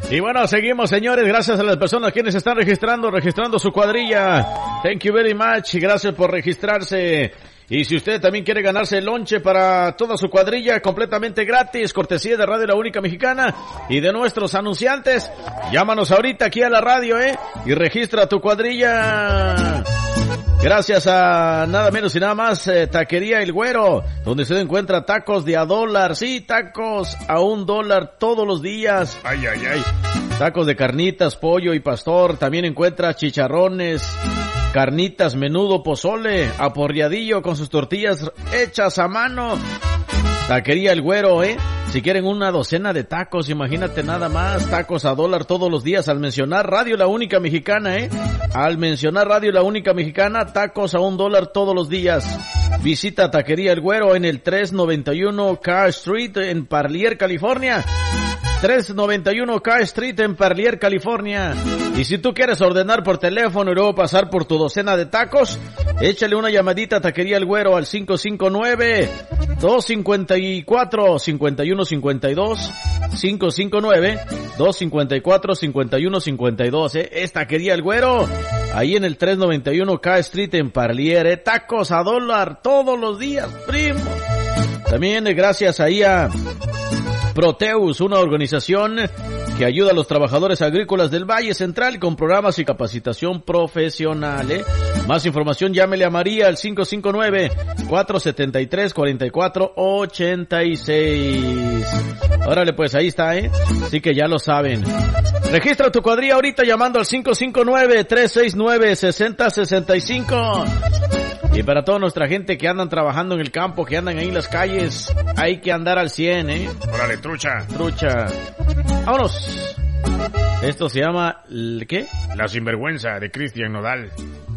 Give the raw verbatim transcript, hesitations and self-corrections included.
Y bueno, seguimos, señores, gracias a las personas quienes están registrando, registrando su cuadrilla. Thank you very much, gracias por registrarse. Y si usted también quiere ganarse el lonche para toda su cuadrilla completamente gratis, cortesía de Radio La Única Mexicana y de nuestros anunciantes, llámanos ahorita aquí a la radio, ¿eh? Y registra tu cuadrilla. Gracias a nada menos y nada más, eh, Taquería El Güero, donde usted encuentra tacos de a dólar, sí, tacos a un dólar todos los días. Ay, ay, ay. Tacos de carnitas, pollo y pastor, también encuentra chicharrones, carnitas, menudo, pozole, aporreadillo con sus tortillas hechas a mano. Taquería El Güero, ¿eh? Si quieren una docena de tacos, imagínate nada más, tacos a dólar todos los días al mencionar Radio La Única Mexicana, ¿eh? Al mencionar Radio La Única Mexicana, tacos a un dólar todos los días. Visita Taquería El Güero en el tres noventa y uno Carr Street en Parlier, California. tres noventa y uno Carr Street en Parlier, California. Y si tú quieres ordenar por teléfono y luego pasar por tu docena de tacos, échale una llamadita a Taquería El Güero al cinco cinco nueve, dos cinco cuatro, cinco uno cinco dos, cinco cinco nueve, dos cinco cuatro, cinco uno cinco dos, ¿eh? Es Taquería El Güero, ahí en el tres noventa y uno Carr Street en Parlier, ¿eh? Tacos a dólar todos los días, primo. También eh, gracias ahí a Proteus, una organización que ayuda a los trabajadores agrícolas del Valle Central con programas y capacitación profesional, ¿eh? Más información, llámele a María al cinco cinco nueve, cuatro siete tres, cuatro cuatro ocho seis. Órale, pues ahí está, ¿eh? Así que ya lo saben. Registra tu cuadrilla ahorita llamando al cinco cinco nueve, tres seis nueve, seis cero seis cinco. Y para toda nuestra gente que andan trabajando en el campo, que andan ahí en las calles, hay que andar al cien, ¿eh? Órale, trucha. Trucha. Vámonos. Esto se llama, ¿qué? La sinvergüenza de Cristian Nodal.